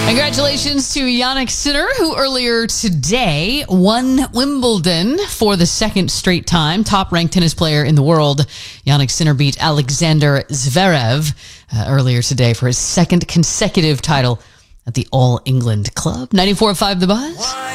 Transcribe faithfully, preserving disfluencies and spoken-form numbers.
Congratulations to Jannik Sinner, who earlier today won Wimbledon for the second straight time. Top-ranked tennis player in the world, Jannik Sinner beat Alexander Zverev uh, earlier today for his second consecutive title at the All England Club. ninety-four point five The Buzz.